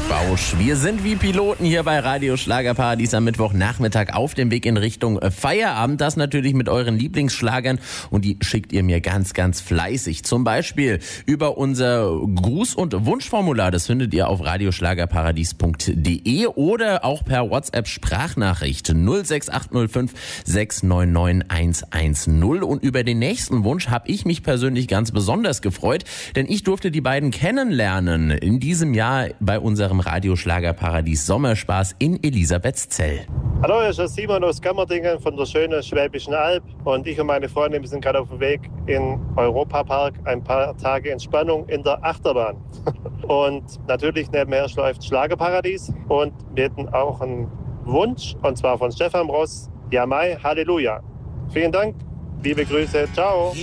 Bausch. Wir sind wie Piloten hier bei Radio Schlagerparadies am Mittwochnachmittag auf dem Weg in Richtung Feierabend. Das natürlich mit euren Lieblingsschlagern und die schickt ihr mir ganz, ganz fleißig. Zum Beispiel über unser Gruß- und Wunschformular. Das findet ihr auf radioschlagerparadies.de oder auch per WhatsApp-Sprachnachricht 06805 699 110. Und über den nächsten Wunsch habe ich mich persönlich ganz besonders gefreut, denn ich durfte die beiden kennenlernen in diesem Jahr bei unserem Radio Schlagerparadies Sommerspaß in Elisabethzell. Hallo, hier ist Simon aus Gammerdingen von der schönen Schwäbischen Alb und ich und meine Freundin, wir sind gerade auf dem Weg in Europapark, ein paar Tage Entspannung in der Achterbahn. Und natürlich nebenher läuft Schlagerparadies und wir hätten auch einen Wunsch, und zwar von Stefan Ross, Ja Mai, Halleluja. Vielen Dank, liebe Grüße, ciao.